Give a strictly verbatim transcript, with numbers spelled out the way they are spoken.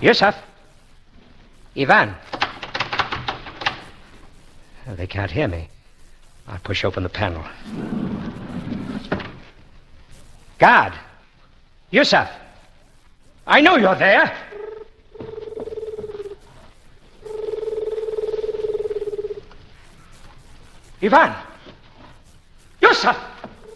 Yusuf. Ivan. Oh, they can't hear me. I'll push open the panel. Guard. Yusuf. I know you're there. Ivan. Yusuf.